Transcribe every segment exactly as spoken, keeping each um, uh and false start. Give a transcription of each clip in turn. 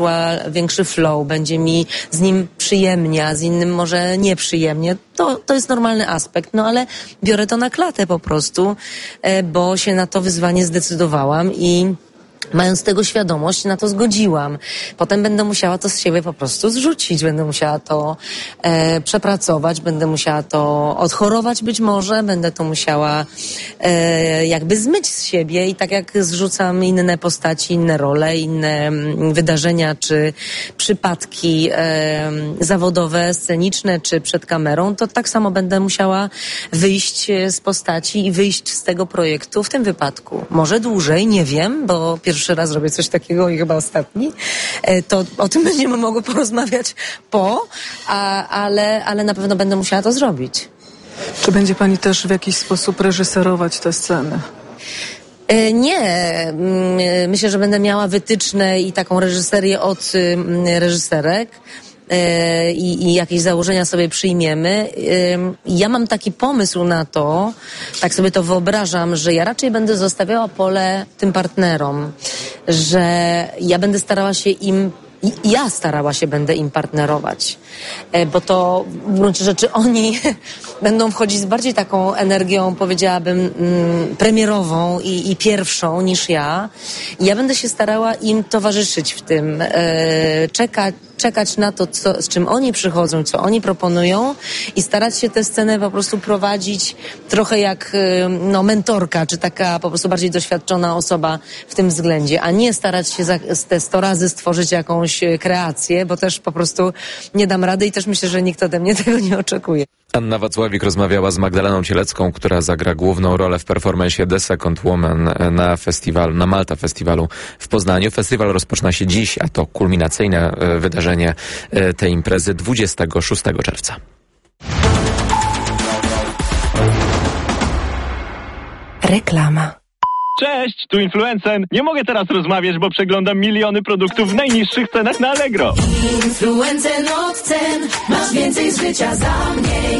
większy flow, będzie mi z nim przyjemnie, a z innym może nieprzyjemnie. To, to jest normalny aspekt, no ale biorę to na klatę po prostu, bo się na to wyzwanie zdecydowałam i mając tego świadomość, na to zgodziłam. Potem będę musiała to z siebie po prostu zrzucić, będę musiała to e, przepracować, będę musiała to odchorować być może, będę to musiała e, jakby zmyć z siebie i tak jak zrzucam inne postaci, inne role, inne m, wydarzenia czy przypadki e, zawodowe, sceniczne czy przed kamerą, to tak samo będę musiała wyjść z postaci i wyjść z tego projektu w tym wypadku. Może dłużej, nie wiem, bo pierwszy raz robię coś takiego i chyba ostatni, to o tym będziemy mogły porozmawiać po, a, ale, ale na pewno będę musiała to zrobić. Czy będzie pani też w jakiś sposób reżyserować te sceny? Nie. Myślę, że będę miała wytyczne i taką reżyserię od reżyserek. I, i jakieś założenia sobie przyjmiemy. Ja mam taki pomysł na to, tak sobie to wyobrażam, że ja raczej będę zostawiała pole tym partnerom, że ja będę starała się im ja starała się będę im partnerować, bo to w gruncie rzeczy oni będą wchodzić z bardziej taką energią, powiedziałabym, mm, premierową i, i pierwszą niż ja. Ja będę się starała im towarzyszyć w tym, e, czekać, czekać na to, co, z czym oni przychodzą, co oni proponują i starać się tę scenę po prostu prowadzić trochę jak no, mentorka, czy taka po prostu bardziej doświadczona osoba w tym względzie, a nie starać się za te sto razy stworzyć jakąś kreację, bo też po prostu nie dam rady i też myślę, że nikt ode mnie tego nie oczekuje. Anna Wacławik rozmawiała z Magdaleną Cielecką, która zagra główną rolę w performance'ie The Second Woman na festiwalu, na Malta Festiwalu w Poznaniu. Festiwal rozpoczyna się dziś, a to kulminacyjne wydarzenie tej imprezy dwudziestego szóstego czerwca. Reklama. Cześć, tu Influencen. Nie mogę teraz rozmawiać, bo przeglądam miliony produktów w najniższych cenach na Allegro. Influencen od cen, masz więcej z życia za mniej.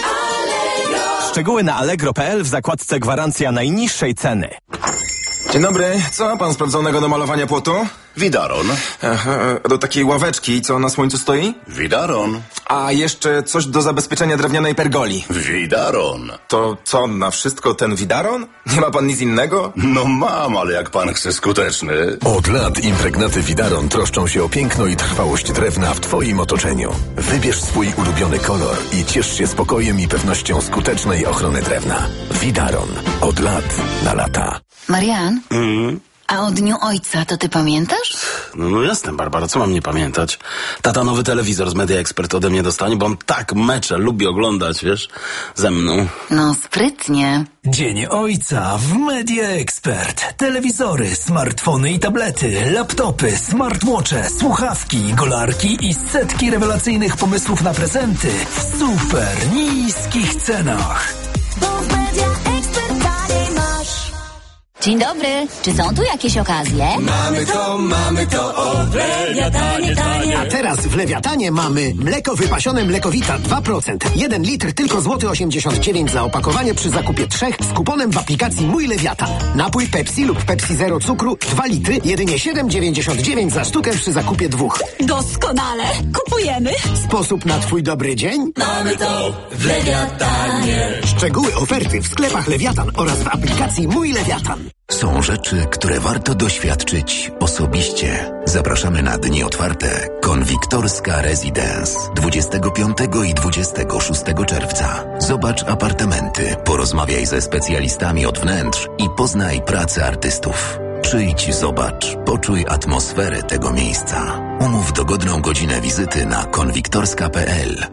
Allegro. Szczegóły na allegro kropka p l w zakładce gwarancja najniższej ceny. Dzień dobry, co pan sprawdzonego do malowania płotu? Widaron. Aha, do takiej ławeczki, co na słońcu stoi? Widaron. A jeszcze coś do zabezpieczenia drewnianej pergoli. Widaron. To co, na wszystko ten widaron? Nie ma pan nic innego? No mam, ale jak pan chce skuteczny. Od lat impregnaty Widaron troszczą się o piękno i trwałość drewna w twoim otoczeniu. Wybierz swój ulubiony kolor i ciesz się spokojem i pewnością skutecznej ochrony drewna. Widaron. Od lat na lata. Marian? Mm. A o Dniu Ojca to ty pamiętasz? No, no jasne, Barbara, co mam nie pamiętać? Tata nowy telewizor z Media Expert ode mnie dostanie, bo on tak mecze lubi oglądać, wiesz, ze mną. No, sprytnie. Dzień Ojca w Media Expert. Telewizory, smartfony i tablety, laptopy, smartwatche, słuchawki, golarki i setki rewelacyjnych pomysłów na prezenty w super niskich cenach. Bo w Media Expert taniej masz. Dzień dobry, czy są tu jakieś okazje? Mamy to, mamy to, o, Lewiatanie, tanie. A teraz w Lewiatanie mamy mleko wypasione Mlekowita dwa procent. jeden litr tylko złoty osiemdziesiąt dziewięć za opakowanie przy zakupie trzech z kuponem w aplikacji Mój Lewiatan. Napój Pepsi lub Pepsi Zero cukru dwa litry, jedynie siedem dziewięćdziesiąt dziewięć za sztukę przy zakupie dwóch. Doskonale, kupujemy. Sposób na twój dobry dzień? Mamy to w Lewiatanie. Szczegóły oferty w sklepach Lewiatan oraz w aplikacji Mój Lewiatan. Są rzeczy, które warto doświadczyć osobiście. Zapraszamy na dni otwarte Konwiktorska Residence dwudziestego piątego i dwudziestego szóstego czerwca. Zobacz apartamenty, porozmawiaj ze specjalistami od wnętrz i poznaj pracę artystów. Przyjdź, zobacz, poczuj atmosferę tego miejsca. Umów dogodną godzinę wizyty na konwiktorska kropka p l.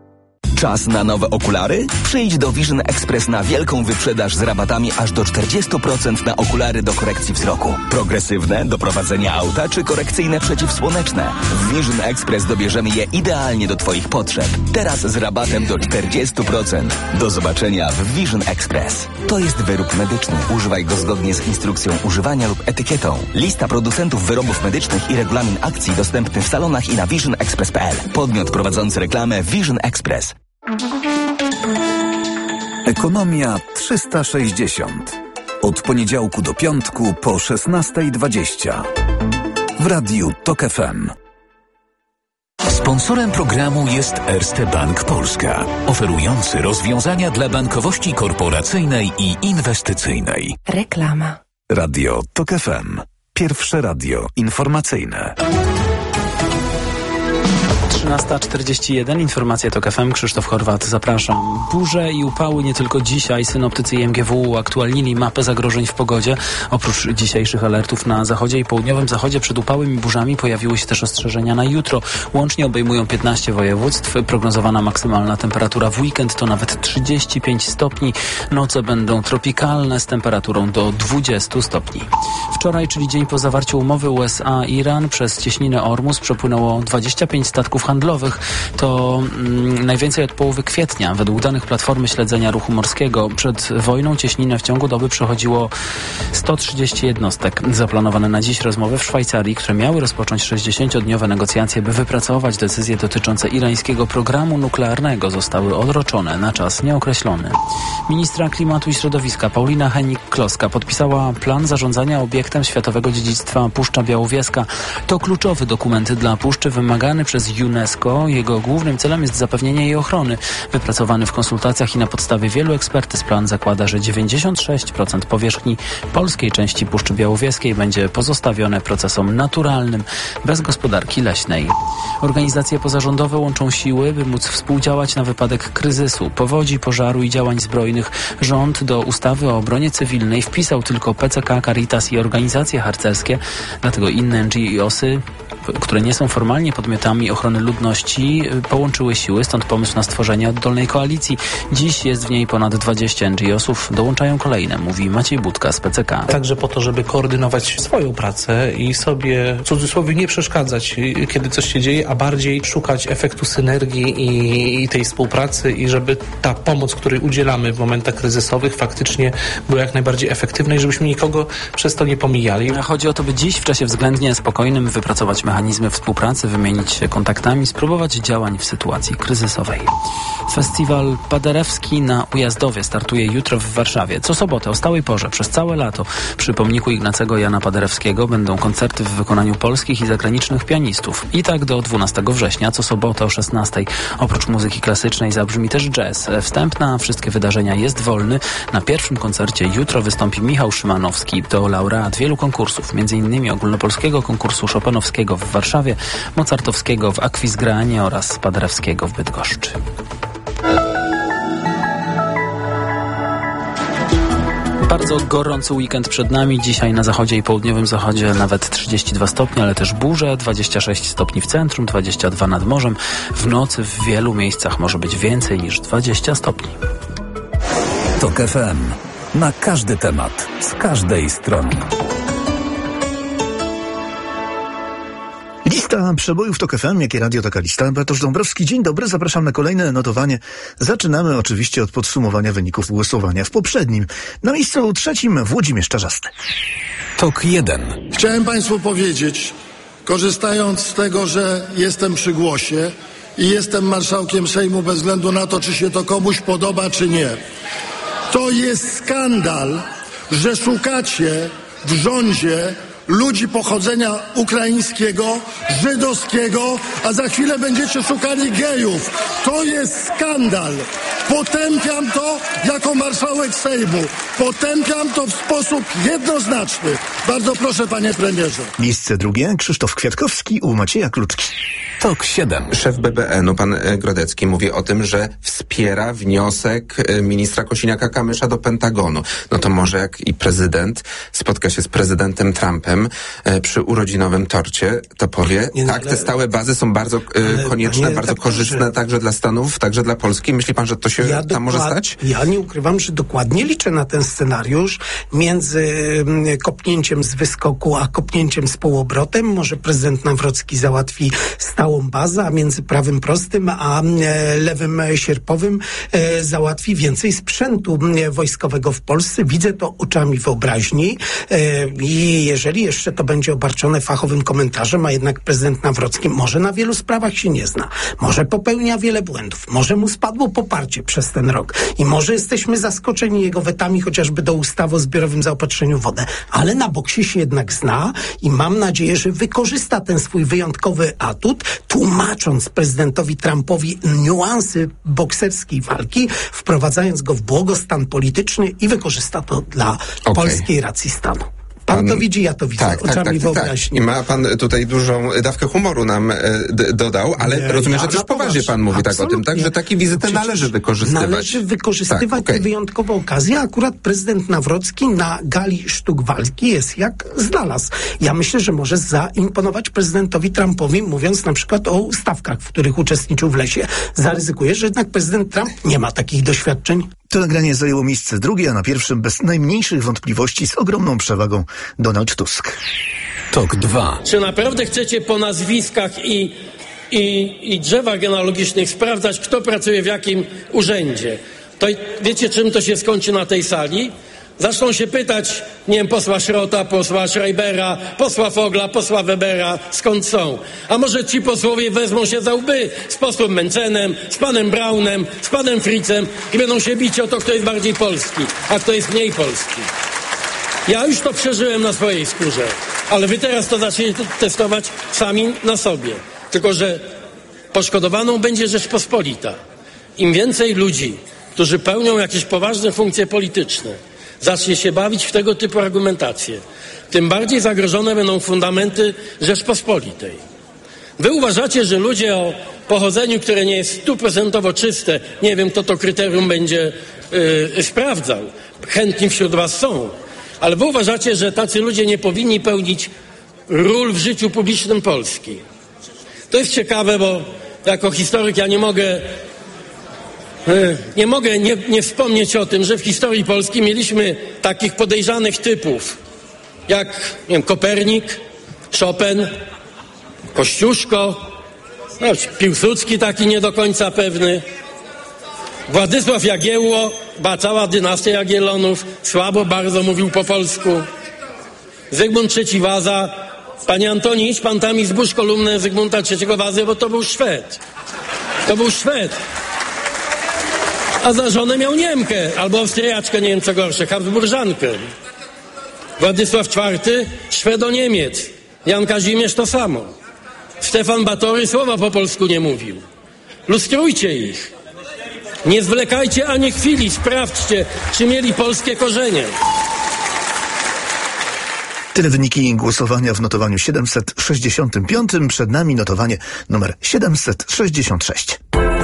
Czas na nowe okulary? Przyjdź do Vision Express na wielką wyprzedaż z rabatami aż do czterdzieści procent na okulary do korekcji wzroku. Progresywne, do prowadzenia auta czy korekcyjne przeciwsłoneczne. W Vision Express dobierzemy je idealnie do twoich potrzeb. Teraz z rabatem do czterdzieści procent. Do zobaczenia w Vision Express. To jest wyrób medyczny. Używaj go zgodnie z instrukcją używania lub etykietą. Lista producentów wyrobów medycznych i regulamin akcji dostępny w salonach i na vision express kropka p l. Podmiot prowadzący reklamę Vision Express. Ekonomia trzysta sześćdziesiąt. Od poniedziałku do piątku po szesnasta dwadzieścia. w Radiu Tok F M. Sponsorem programu jest Erste Bank Polska, oferujący rozwiązania dla bankowości korporacyjnej i inwestycyjnej. Reklama. Radio Tok F M. Pierwsze radio informacyjne. trzynasta czterdzieści jeden, informacje Tok F M, Krzysztof Horwat, zapraszam. Burze i upały nie tylko dzisiaj. Synoptycy i M G W uaktualnili mapę zagrożeń w pogodzie. Oprócz dzisiejszych alertów na zachodzie i południowym zachodzie przed upałymi burzami pojawiły się też ostrzeżenia na jutro. Łącznie obejmują piętnaście województw. Prognozowana maksymalna temperatura w weekend to nawet trzydzieści pięć stopni. Noce będą tropikalne z temperaturą do dwudziestu stopni. Wczoraj, czyli dzień po zawarciu umowy U S A-Iran, przez cieśninę Ormus przepłynęło dwadzieścia pięć statków handlowych. To mm, najwięcej od połowy kwietnia. Według danych Platformy Śledzenia Ruchu Morskiego przed wojną cieśninę w ciągu doby przechodziło sto trzydzieści jednostek. Zaplanowane na dziś rozmowy w Szwajcarii, które miały rozpocząć sześćdziesięciodniowe negocjacje, by wypracować decyzje dotyczące irańskiego programu nuklearnego, zostały odroczone na czas nieokreślony. Ministra Klimatu i Środowiska Paulina Hennig-Kloska podpisała plan zarządzania obiektem Światowego Dziedzictwa Puszcza Białowieska. To kluczowy dokument dla puszczy, wymagany przez UNESCO. Jego głównym celem jest zapewnienie jej ochrony. Wypracowany w konsultacjach i na podstawie wielu ekspertyz plan zakłada, że dziewięćdziesiąt sześć procent powierzchni polskiej części Puszczy Białowieskiej będzie pozostawione procesom naturalnym, bez gospodarki leśnej. Organizacje pozarządowe łączą siły, by móc współdziałać na wypadek kryzysu, powodzi, pożaru i działań zbrojnych. Rząd do ustawy o obronie cywilnej wpisał tylko P C K, Caritas i organizacje harcerskie, dlatego inne N G O sy, które nie są formalnie podmiotami ochrony ludności, połączyły siły, stąd pomysł na stworzenie oddolnej koalicji. Dziś jest w niej ponad dwadzieścia N G O sów, dołączają kolejne, mówi Maciej Budka z P C K. Także po to, żeby koordynować swoją pracę i sobie w cudzysłowie nie przeszkadzać, kiedy coś się dzieje, a bardziej szukać efektu synergii i, i tej współpracy i żeby ta pomoc, której udzielamy w momentach kryzysowych, faktycznie była jak najbardziej efektywna i żebyśmy nikogo przez to nie pomijali. Chodzi o to, by dziś w czasie względnie spokojnym wypracować mechanizmy współpracy, wymienić się kontaktami, spróbować działań w sytuacji kryzysowej. Festiwal Paderewski na Ujazdowie startuje jutro w Warszawie. Co sobotę o stałej porze przez całe lato przy pomniku Ignacego Jana Paderewskiego będą koncerty w wykonaniu polskich i zagranicznych pianistów. I tak do dwunastego września, co sobotę o szesnastej. Oprócz muzyki klasycznej zabrzmi też jazz. Wstęp na wszystkie wydarzenia jest wolny. Na pierwszym koncercie jutro wystąpi Michał Szymanowski. To laureat wielu konkursów, między innymi ogólnopolskiego konkursu chopinowskiego w Warszawie, mozartowskiego w Akwizgranie oraz Paderewskiego w Bydgoszczy. Bardzo gorący weekend przed nami. Dzisiaj na zachodzie i południowym zachodzie nawet trzydzieści dwa stopnie, ale też burze, dwadzieścia sześć stopni w centrum, dwadzieścia dwa nad morzem. W nocy w wielu miejscach może być więcej niż dwadzieścia stopni. Tok F M. Na każdy temat, z każdej strony. Lista przebojów Tok F M, jakie radio, taka lista. Bartosz Dąbrowski, dzień dobry, zapraszam na kolejne notowanie. Zaczynamy oczywiście od podsumowania wyników głosowania w poprzednim. Na miejscu trzecim Włodzimierz Czarzasty. Tok jeden. Chciałem Państwu powiedzieć, korzystając z tego, że jestem przy głosie i jestem marszałkiem Sejmu bez względu na to, czy się to komuś podoba, czy nie. To jest skandal, że szukacie w rządzie ludzi pochodzenia ukraińskiego, żydowskiego, a za chwilę będziecie szukali gejów. To jest skandal. Potępiam to jako marszałek Sejmu. Potępiam to w sposób jednoznaczny. Bardzo proszę, panie premierze. Miejsce drugie Krzysztof Kwiatkowski u Macieja Kluczki. Tok siedem. Szef B B N u, pan Grodecki, mówi o tym, że wspiera wniosek ministra Kosiniaka-Kamysza do Pentagonu. No to może jak i prezydent spotka się z prezydentem Trumpem e, przy urodzinowym torcie, to powie, nie, tak, ale, te stałe bazy są bardzo e, konieczne, bardzo tak, korzystne że... także dla Stanów, także dla Polski. Myśli pan, że to się ja tam może stać? Ja nie ukrywam, że dokładnie liczę na ten scenariusz. Między kopnięciem z wyskoku, a kopnięciem z półobrotem może prezydent Nawrocki załatwi stałe całą bazę, a między prawym prostym a e, lewym sierpowym e, załatwi więcej sprzętu e, wojskowego w Polsce. Widzę to oczami wyobraźni e, i jeżeli jeszcze to będzie obarczone fachowym komentarzem, a jednak prezydent Nawrocki może na wielu sprawach się nie zna, może popełnia wiele błędów, może mu spadło poparcie przez ten rok i może jesteśmy zaskoczeni jego wetami chociażby do ustawy o zbiorowym zaopatrzeniu w wodę, ale na boksie się jednak zna i mam nadzieję, że wykorzysta ten swój wyjątkowy atut, tłumacząc prezydentowi Trumpowi niuansy bokserskiej walki, wprowadzając go w błogostan polityczny i wykorzysta to dla Okay. polskiej racji stanu. Pan, pan to widzi, ja to widzę, tak, oczami tak, tak, wyobraźni. Tak. I ma pan tutaj dużą dawkę humoru nam e, d- dodał, ale Nie, rozumiem, ja że też poważnie pan mówi tak o tym, tak? Że takie wizyty Przecież należy wykorzystywać. Należy wykorzystywać tak, okay. te wyjątkowe okazje. Akurat prezydent Nawrocki na gali sztuk walki jest jak znalazł. Ja myślę, że może zaimponować prezydentowi Trumpowi, mówiąc na przykład o stawkach, w których uczestniczył w lesie. Zaryzykuje, że jednak prezydent Trump nie ma takich doświadczeń. To nagranie zajęło miejsce drugie, a na pierwszym bez najmniejszych wątpliwości z ogromną przewagą Donald Tusk. Tok dwa. Czy naprawdę chcecie po nazwiskach i, i, i drzewach genealogicznych sprawdzać, kto pracuje w jakim urzędzie? To wiecie, czym to się skończy na tej sali? Zaczną się pytać, nie wiem, posła Szrota, posła Schreibera, posła Fogla, posła Webera, skąd są. A może ci posłowie wezmą się za łby z posłem Mencenem, z panem Braunem, z panem Fritzem i będą się bić o to, kto jest bardziej polski, a kto jest mniej polski. Ja już to przeżyłem na swojej skórze, ale wy teraz to zaczniecie testować sami na sobie. Tylko że poszkodowaną będzie Rzeczpospolita. Im więcej ludzi, którzy pełnią jakieś poważne funkcje polityczne, zacznie się bawić w tego typu argumentacje, tym bardziej zagrożone będą fundamenty Rzeczpospolitej. Wy uważacie, że ludzie o pochodzeniu, które nie jest stuprocentowo czyste, nie wiem, kto to kryterium będzie yy, sprawdzał. Chętni wśród was są. Ale wy uważacie, że tacy ludzie nie powinni pełnić ról w życiu publicznym Polski. To jest ciekawe, bo jako historyk ja nie mogę Nie mogę nie, nie wspomnieć o tym, że w historii Polski mieliśmy takich podejrzanych typów jak, nie wiem, Kopernik, Chopin, Kościuszko, no, Piłsudski taki nie do końca pewny, Władysław Jagiełło, ba, cała dynastia Jagiellonów, słabo bardzo mówił po polsku, Zygmunt trzeci Waza. Panie Antoni, idź pan tam i zbóż kolumnę Zygmunta trzeciego Wazy, bo to był Szwed. To był Szwed. A za żonę miał Niemkę, albo Austriaczkę, nie wiem co gorsze, Habsburżankę. Władysław czwarty, Szwedo-Niemiec. Jan Kazimierz to samo. Stefan Batory słowa po polsku nie mówił. Lustrujcie ich. Nie zwlekajcie ani chwili, sprawdźcie, czy mieli polskie korzenie. Tyle wyniki głosowania w notowaniu siedemset sześćdziesiątym piątym. Przed nami notowanie numer siedemset sześćdziesiąt sześć.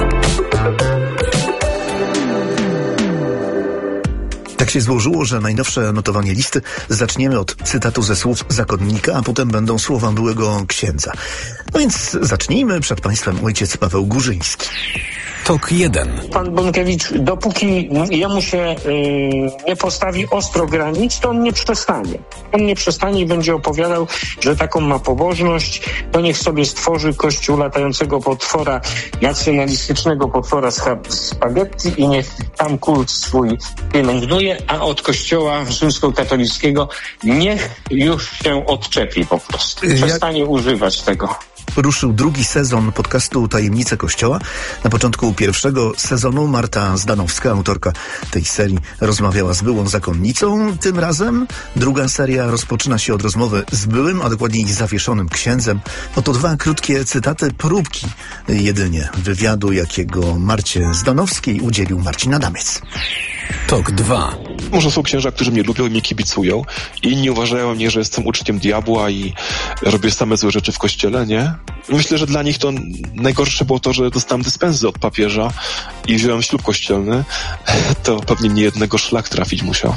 Tak się złożyło, że najnowsze notowanie listy zaczniemy od cytatu ze słów zakonnika, a potem będą słowa byłego księdza. No więc zacznijmy. Przed państwem ojciec Paweł Górzyński. Tok jeden. Pan Bąkiewicz, dopóki jemu się yy, nie postawi ostro granic, to on nie przestanie. On nie przestanie i będzie opowiadał, że taką ma pobożność, to niech sobie stworzy kościół latającego potwora, nacjonalistycznego potwora z spaghetti i niech tam kult swój pielęgnuje, a od kościoła rzymskokatolickiego niech już się odczepi po prostu. Przestanie Jak... używać tego. Ruszył drugi sezon podcastu Tajemnice Kościoła. Na początku pierwszego sezonu Marta Zdanowska, autorka tej serii, rozmawiała z byłą zakonnicą. Tym razem druga seria rozpoczyna się od rozmowy z byłym, a dokładniej zawieszonym księdzem. Oto dwa krótkie cytaty, próbki jedynie wywiadu, jakiego Marcie Zdanowskiej udzielił Marcin Adamiec. Tok dwa. Może są księża, którzy mnie lubią i mnie kibicują. Inni uważają mnie, że jestem uczniem diabła i robię same złe rzeczy w kościele, nie? Myślę, że dla nich to najgorsze było to, że dostałem dyspensy od papieża i wziąłem ślub kościelny. To pewnie nie jednego szlak trafić musiał.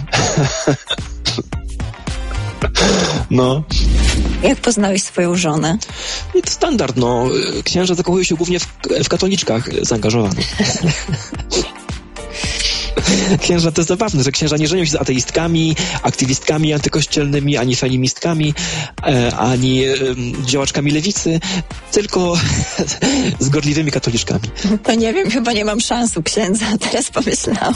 No. Jak poznałeś swoją żonę? To standard, no. Księża zakochują się głównie w, w katoliczkach zaangażowanych. księża to jest zabawne, że księża nie żenią się z ateistkami, aktywistkami antykościelnymi, ani feministkami, e, ani e, działaczkami lewicy, tylko z gorliwymi katoliczkami. To nie wiem, chyba nie mam szans u księdza, teraz pomyślałam.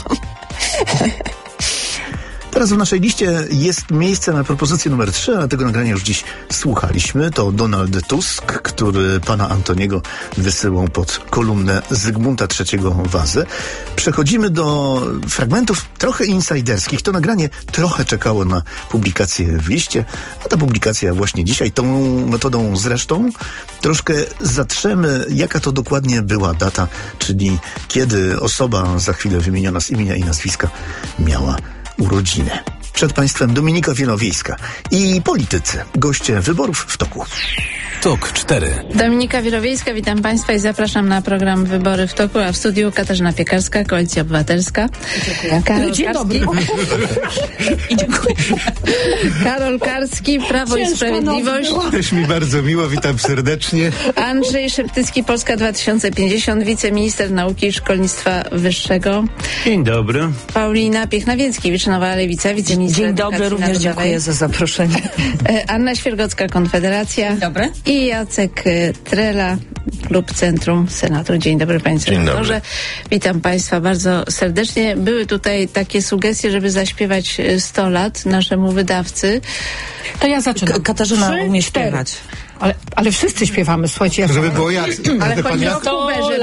Teraz w naszej liście jest miejsce na propozycję numer trzy, a tego nagrania już dziś słuchaliśmy. To Donald Tusk, który pana Antoniego wysyłał pod kolumnę Zygmunta trzeciego Wazę. Przechodzimy do fragmentów trochę insajderskich. To nagranie trochę czekało na publikację w liście, a ta publikacja właśnie dzisiaj tą metodą zresztą troszkę zatrzemy, jaka to dokładnie była data, czyli kiedy osoba za chwilę wymieniona z imienia i nazwiska miała urodziny. Przed państwem Dominika Wielowiejska i politycy, goście wyborów w toku. Tok cztery. Dominika Wielowiejska, witam Państwa i zapraszam na program Wybory w toku, a w studiu Katarzyna Piekarska, Koalicja Obywatelska. Dziękuję. Karol Dzień Karski. dobry. I dziękuję. Karol Karski, Prawo Ciężko i Sprawiedliwość. Też mi bardzo miło, witam serdecznie. Andrzej Szeptycki, Polska dwa tysiące pięćdziesiąt, wiceminister nauki i szkolnictwa wyższego. Dzień dobry. Paulina Piechna-Więckiewicz, Nowa Lewica, wiceminister Dzień dobry, również narodowej. dziękuję za zaproszenie. Anna Świergocka, Konfederacja. Dzień dobry. I Jacek Trela, Klub Centrum Senatu. Dzień dobry panie senatorze. Witam Państwa bardzo serdecznie. Były tutaj takie sugestie, żeby zaśpiewać sto lat naszemu wydawcy. To ja zaczynam. K- Katarzyna umie śpiewać. Ale, ale wszyscy śpiewamy, słuchajcie. Jak żeby było jasne. Ale chodzi o Huberze,